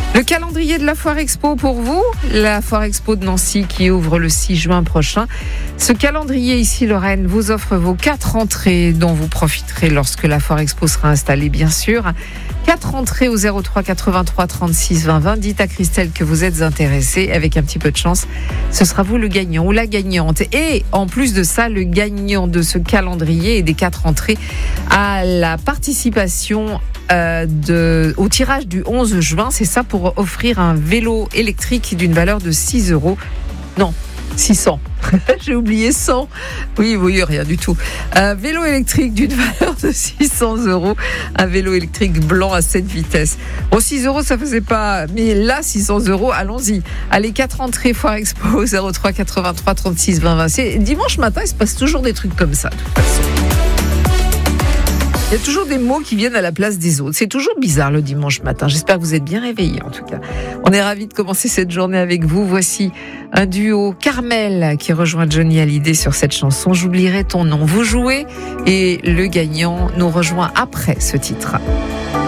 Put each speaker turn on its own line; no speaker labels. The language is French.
Le calendrier de la Foire Expo pour vous, la Foire Expo de Nancy qui ouvre le 6 juin prochain. Ce calendrier ici, Lorraine, vous offre vos 4 entrées dont vous profiterez lorsque la Foire Expo sera installée, bien sûr. 4 entrées au 03 83 36 20 20. Dites à Christelle que vous êtes intéressée. Avec un petit peu de chance, ce sera vous le gagnant ou la gagnante. Et en plus de ça, le gagnant de ce calendrier et des 4 entrées à la participation au tirage du 11 juin. C'est ça, pour offrir un vélo électrique d'une valeur de 6 euros. Non, 600. J'ai oublié 100. Oui, rien du tout. Un vélo électrique d'une valeur de 600 euros. Un vélo électrique blanc à 7 vitesses. Bon, 6 euros, ça faisait pas. Mais là, 600 euros, allons-y. Allez, 4 entrées Foire Expo 03 83 36 20 20. C'est dimanche matin, il se passe toujours des trucs comme ça, de toute façon. Il y a toujours des mots qui viennent à la place des autres. C'est toujours bizarre le dimanche matin. J'espère que vous êtes bien réveillés, en tout cas. On est ravis de commencer cette journée avec vous. Voici un duo Carmel qui rejoint Johnny Hallyday sur cette chanson. J'oublierai ton nom. Vous jouez et le gagnant nous rejoint après ce titre.